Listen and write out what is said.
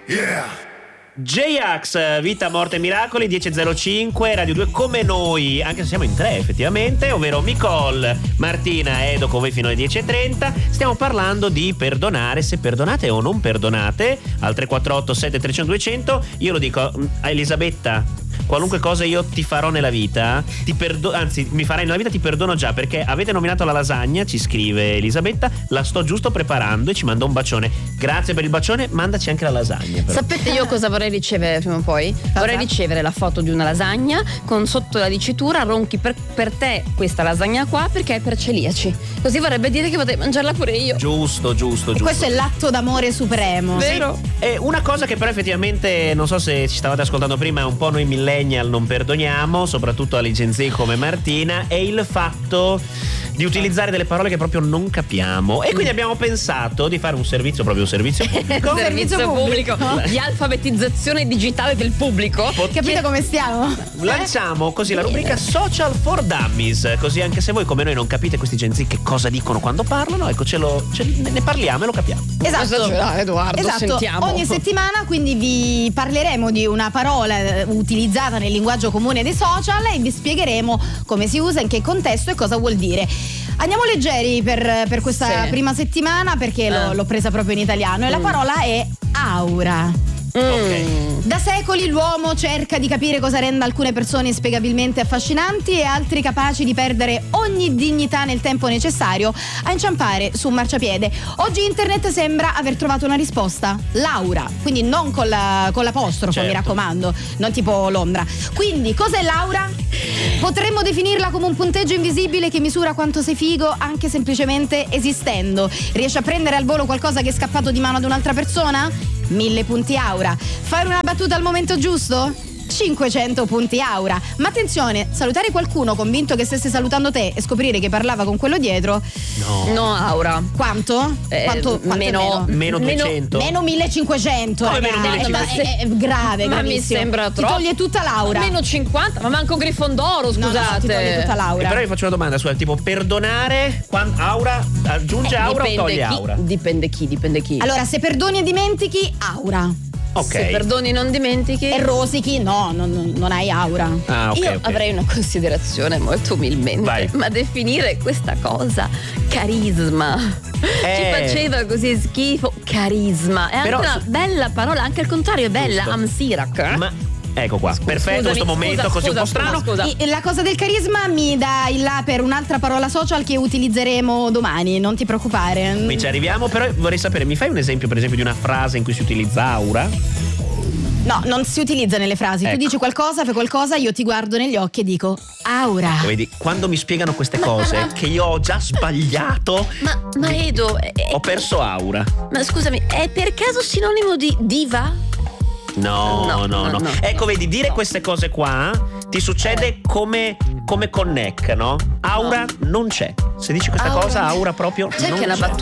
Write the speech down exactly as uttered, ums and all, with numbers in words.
Yeah. J-Ax, Vita, Morte e Miracoli, dieci e zero cinque, Radio due come noi, anche se siamo in tre effettivamente, ovvero Micol, Martina, Edo con voi fino alle dieci e trenta. Stiamo parlando di perdonare, se perdonate o non perdonate, al tre quattro otto sette tre zero zero due zero zero. Io lo dico a Elisabetta, qualunque cosa io ti farò nella vita, ti perdo- anzi mi farai nella vita, ti perdono già, perché avete nominato la lasagna, ci scrive Elisabetta, la sto giusto preparando e ci manda un bacione. Grazie per il bacione, mandaci anche la lasagna però. Sapete io cosa vorrei ricevere prima o poi? Cosa? Vorrei ricevere la foto di una lasagna con sotto la dicitura ronchi per, per te questa lasagna qua perché è per celiaci. Così vorrebbe dire che potrei mangiarla pure io. Giusto, giusto, E giusto. questo è l'atto d'amore supremo. Vero? E una cosa che però effettivamente, non so se ci stavate ascoltando prima, un po' noi millennial non perdoniamo, soprattutto alle Gen Z come Martina, è il fatto di utilizzare delle parole che proprio non capiamo. E quindi abbiamo pensato di fare un servizio, proprio un servizio pubblico. Servizio pubblico di alfabetizzazione digitale del pubblico. Capite come stiamo? Lanciamo così la rubrica Social for Dummies, così anche se voi come noi non capite questi Gen Z che cosa dicono quando parlano, ecco ce lo, ce, ne parliamo e lo capiamo. Esatto. Esagerare, Edoardo, Esatto. sentiamo. Ogni settimana quindi vi parleremo di una parola eh, utilizzata nel linguaggio comune dei social e vi spiegheremo come si usa, in che contesto e cosa vuol dire. Andiamo leggeri per, per questa Sì. prima settimana perché Ah. l'ho, l'ho presa proprio in italiano e la parola è aura. Ok. Da secoli l'uomo cerca di capire cosa renda alcune persone inspiegabilmente affascinanti e altri capaci di perdere ogni dignità nel tempo necessario a inciampare su un marciapiede. Oggi internet sembra aver trovato una risposta: l'aura, quindi non con, la, con l'apostrofo, Certo. mi raccomando, non tipo Londra. Quindi cos'è l'aura? Potremmo definirla come un punteggio invisibile che misura quanto sei figo anche semplicemente esistendo. Riesci a prendere al volo qualcosa che è scappato di mano ad un'altra persona? Mille punti aura. Fare una battuta al momento giusto? cinquecento punti aura. Ma attenzione, salutare qualcuno convinto che stesse salutando te e scoprire che parlava con quello dietro, No. No, aura. quanto? Eh, quanto, quanto è meno- Meno Meno- duecento? Meno millecinquecento, Come raga. meno È- millecinquecento? È, è grave, Ma mi gravissimo. sembra Ti troppo. toglie tutta l'aura. Meno cinquanta, ma manco Grifondoro, No, no, scusate. ti toglie tutta E l'aura. però vi faccio una domanda, scusa, tipo perdonare, quan- aura, aggiunge Eh, aura o dipende toglie chi, aura? Dipende chi, dipende chi. Allora, se perdoni e dimentichi, aura. Ok. Se perdoni non dimentichi. E rosichi, no, non, non hai aura. Ah, ok, Io ok. avrei una considerazione molto umilmente. Vai. Ma definire questa cosa carisma Eh. ci faceva così schifo. Carisma è anche Però una su- bella parola, anche al contrario è bella. Giusto. Amsirak. Ma ecco qua, perfetto scusami, questo momento scusa, così scusa, un po' strano. scusa, scusa. I- La cosa del carisma mi dà il là per un'altra parola social che utilizzeremo domani, non ti preoccupare. Qui ci arriviamo, però vorrei sapere, mi fai un esempio per esempio di una frase in cui si utilizza aura? No, non si utilizza nelle frasi. Ecco. Tu dici qualcosa, fai qualcosa, io ti guardo negli occhi e dico aura. Vedi, quando mi spiegano queste cose che io ho già sbagliato, Ma, ma Edo, eh, ho perso aura. ma scusami, è per caso sinonimo di diva? No, no, No, no. no, no. Ecco, vedi, dire queste cose qua ti succede come, come con Neck, no? Aura non c'è. Se dici questa Aura- cosa, aura proprio C'è non che è una c'è. battuta